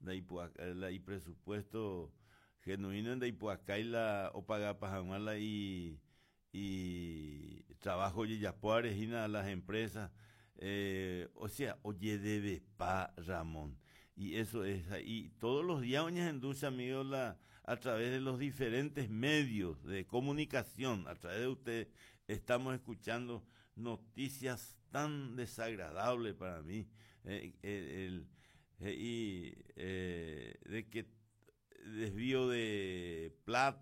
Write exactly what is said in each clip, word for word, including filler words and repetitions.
da Ipua, la y presupuesto genuino de Ipuacay la o paga pajamala y y trabajo y ya Regina a las empresas, eh, o sea, oye debe pa Ramón, y eso es ahí todos los días oñas en dulce amigos la a través de los diferentes medios de comunicación, a través de usted estamos escuchando noticias tan desagradables para mí, eh, eh, el, eh, y eh, de que desvío de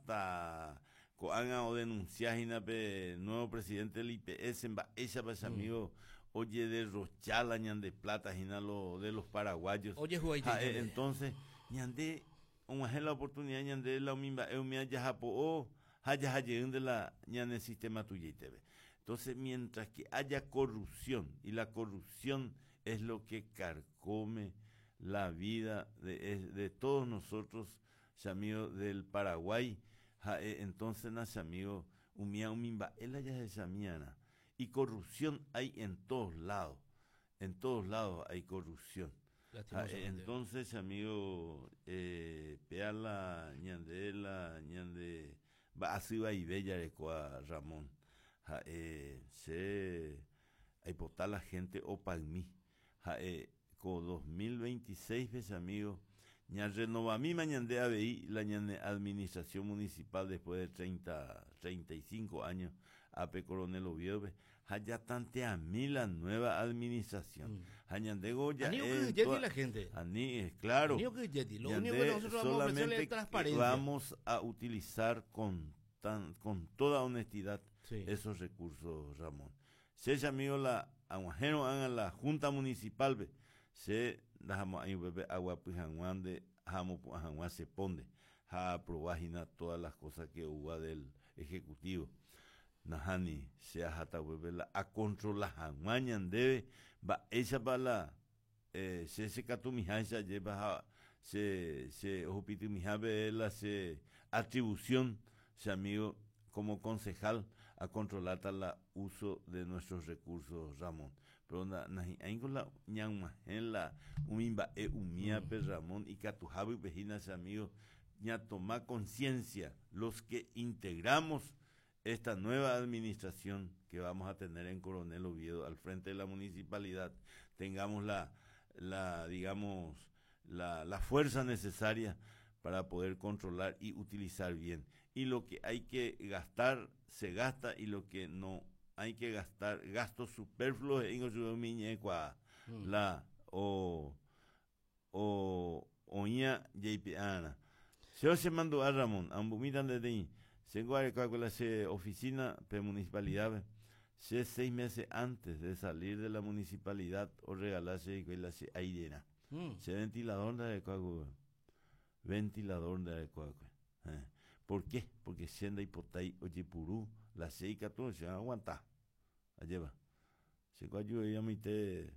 plata coanga o denunciar el nuevo presidente del I P S en ella pues amigo oye de Rochala ñande plata jina lo de los paraguayos oye ja, eh, entonces ñande un la oportunidad ñande la misma eumia ya japo o haya haya de la ñande sistema tuya y T V. Entonces mientras que haya corrupción y la corrupción es lo que carcome la vida de, de todos nosotros, amigos del Paraguay, ja, eh, entonces nace amigo umia umimba él allá de Samiana y corrupción hay en todos lados, en todos lados hay corrupción. Ja, eh, entonces amigo eh, peala ñandela ñande va así va y bella de coa Ramón, ja, eh, se hay potar la gente o palmí, ja, eh, con dos mil veintiséis ves amigo ña renova mi mañande a veí la ñande administración municipal después de treinta, treinta y cinco años A P Coronel Oviedo haya tante a mí la nueva administración hañandego ya es toda, la gente ani es claro lo único que nosotros vamos a ofrecerle es transparencia, vamos a utilizar con tan con toda honestidad sí. Esos recursos Ramón se amigo la aguajero hagan la junta municipal ve se dejamos ahí bebé agua pues janguán de jamo pues janguán se pone a aprobágina todas las cosas que hubo del ejecutivo Nahani se hasta bebé la a controlar janguán debe va esa para la eh, se se catu mijaisa lleva se se opiti mijabe la se atribución se amigo como concejal a controlar tal uso de nuestros recursos Ramón pero na na la ñama en la umimba e umia pe Ramón y catujabi vejinas amigos ña tomar conciencia los que integramos esta nueva administración que vamos a tener en Coronel Oviedo al frente de la municipalidad tengamos la la digamos la la fuerza necesaria para poder controlar y utilizar bien. Y lo que hay que gastar, se gasta, y lo que no hay que gastar, gastos superfluos en mm. la o o oña jpiana. Se se mandó a Ramón, ambumitan de ahí, se guarda con la oficina de municipalidad, se seis meses antes de salir de la municipalidad o regalarse con la airena. Mm. Se ventilador de coagula. Ventilador de adecuado. Eh. ¿Por qué? Porque siendo hipotay oye purú la seica todo se aguanta. Allá va. Se coayu ya mite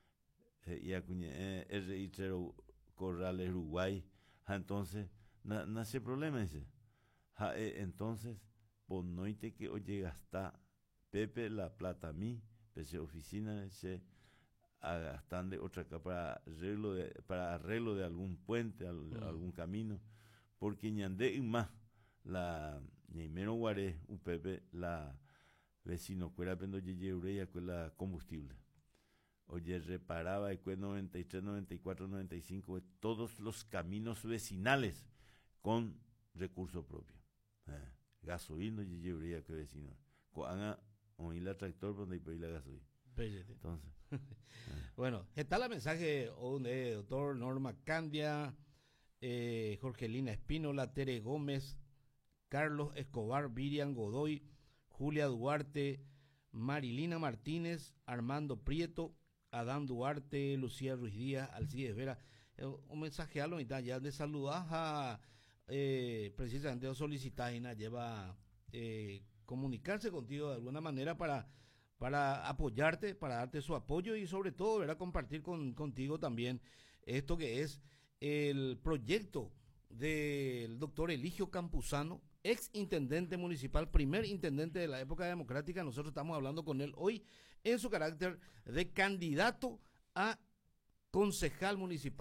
y acuñe el reitero Corrales Uruguay. Entonces na, nace problema ese. Ja, eh, entonces por noite que oye gasta Pepe la plata a mí, pese oficina se a gastar de otra capa para arreglo de, para arreglo de algún puente, al, mm. algún camino, porque ñande y más la ñeimero guaré U P P la vecino cuera pendo yeyeureya con la combustible. Oye, reparaba el noventa y tres, noventa y cuatro, noventa y cinco todos los caminos vecinales con recurso propio. Eh, gasolina yeyeureya que vecino. Coanga oír la tractor donde hay la gasolina. Entonces, bueno, está el mensaje de doctor Norma Candia, eh, Jorgelina Espínola, Tere Gómez, Carlos Escobar, Virian Godoy, Julia Duarte, Marilina Martínez, Armando Prieto, Adán Duarte, Lucía Ruiz Díaz, Alcides Vera. Eh, un mensaje a la mitad ya de saludar a eh, precisamente o solicitar y lleva eh, comunicarse contigo de alguna manera para para apoyarte, para darte su apoyo y sobre todo, ¿verdad?, compartir con, contigo también esto que es el proyecto del doctor Eligio Campuzano, ex intendente municipal, primer intendente de la época democrática. Nosotros estamos hablando con él hoy en su carácter de candidato a concejal municipal.